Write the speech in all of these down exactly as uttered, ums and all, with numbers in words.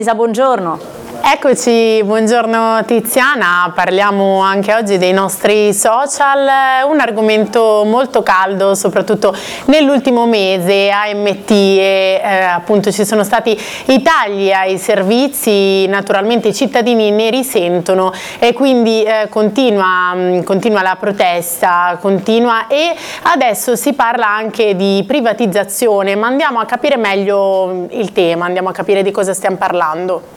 Buongiorno. Eccoci, buongiorno Tiziana, parliamo anche oggi dei nostri social, un argomento molto caldo soprattutto nell'ultimo mese. A M T e eh, appunto ci sono stati i tagli ai servizi, naturalmente i cittadini ne risentono e quindi eh, continua, continua la protesta, continua e adesso si parla anche di privatizzazione, ma andiamo a capire meglio il tema, andiamo a capire di cosa stiamo parlando.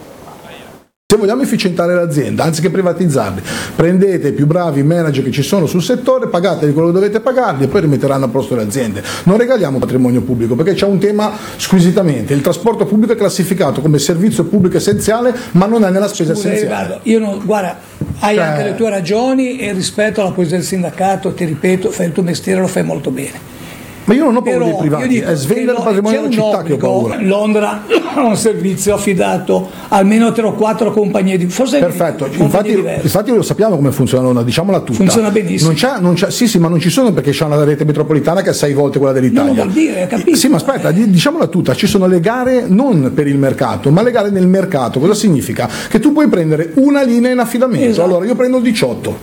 Se vogliamo efficientare l'azienda, anziché privatizzarli, prendete i più bravi manager che ci sono sul settore, pagateli quello che dovete pagarli e poi rimetteranno a posto le aziende. Non regaliamo patrimonio pubblico, perché c'è un tema squisitamente: il trasporto pubblico è classificato come servizio pubblico essenziale, ma non è nella spesa Scusa, essenziale. Riccardo, io non, guarda, hai cioè... anche le tue ragioni e rispetto alla posizione del sindacato, ti ripeto, fai il tuo mestiere, lo fai molto bene. Ma io non ho paura Però, dei privati, dico, è svendere il patrimonio della città che ho paura. Londra ha un servizio affidato almeno tre o quattro compagnie di forse perfetto, infatti, infatti lo sappiamo come funziona Londra, diciamola tutta. Funziona benissimo. Non c'è, non c'è, sì, sì, ma non ci sono perché c'è una rete metropolitana che è sei volte quella dell'Italia. Non vuol dire, capito? Sì, ma aspetta, diciamola tutta, ci sono le gare non per il mercato, ma le gare nel mercato. Cosa significa? Che tu puoi prendere una linea in affidamento. Esatto. Allora io prendo il diciotto.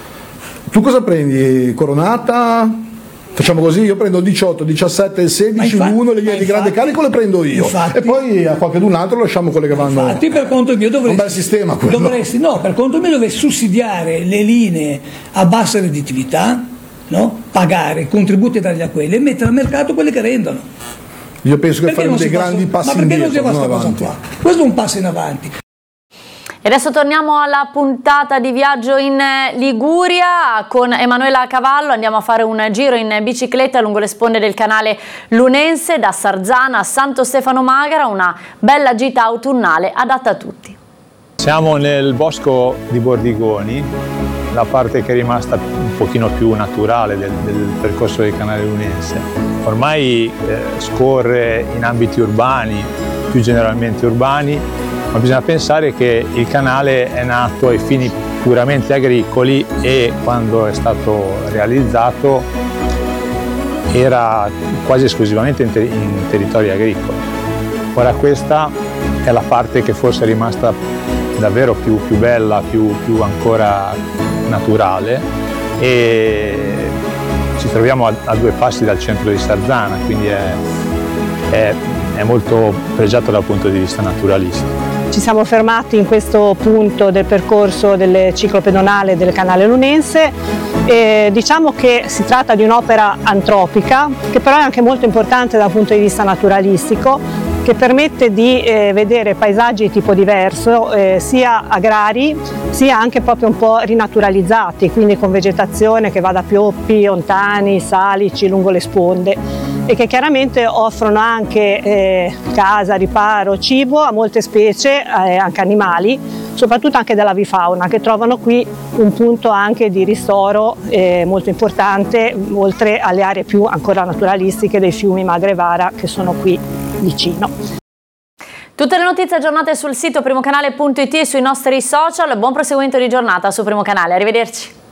Tu cosa prendi? Coronata? Facciamo così, io prendo il diciotto, diciassette, il sedici, l'uno, le linee di grande carico le prendo io infatti, e poi a qualcun altro lasciamo quelle che vanno. Infatti per conto mio dovresti, un bel sistema quello. dovresti no, per conto mio dovresti sussidiare le linee a bassa redditività, no? Pagare contributi e dargli a quelle e mettere al mercato quelle che rendono. Io penso che perché faremo dei grandi posso, passi ma perché indietro, non si fa questa cosa qua? Questo è un passo in avanti. E adesso torniamo alla puntata di viaggio in Liguria con Emanuela Cavallo. Andiamo a fare un giro in bicicletta lungo le sponde del canale Lunense, da Sarzana a Santo Stefano Magara, una bella gita autunnale adatta a tutti. Siamo nel bosco di Bordigoni, la parte che è rimasta un pochino più naturale del, del percorso del canale Lunense. Ormai eh, scorre in ambiti urbani, più generalmente urbani, ma bisogna pensare che il canale è nato ai fini puramente agricoli e quando è stato realizzato era quasi esclusivamente in, ter in territori agricoli. Ora questa è la parte che forse è rimasta davvero più, più bella, più, più ancora naturale, e ci troviamo a, a due passi dal centro di Sarzana, quindi è, è, è molto pregiato dal punto di vista naturalistico. Ci siamo fermati in questo punto del percorso del ciclo pedonale del canale Lunense e diciamo che si tratta di un'opera antropica che però è anche molto importante dal punto di vista naturalistico, che permette di eh, vedere paesaggi di tipo diverso, eh, sia agrari sia anche proprio un po' rinaturalizzati, quindi con vegetazione che va da pioppi, ontani, salici lungo le sponde, e che chiaramente offrono anche eh, casa, riparo, cibo a molte specie, eh, anche animali, soprattutto anche dell'avifauna, che trovano qui un punto anche di ristoro eh, molto importante, oltre alle aree più ancora naturalistiche dei fiumi Magra e Vara che sono qui vicino. Tutte le notizie aggiornate sul sito primocanale punto it e sui nostri social. Buon proseguimento di giornata su Primo Canale, arrivederci.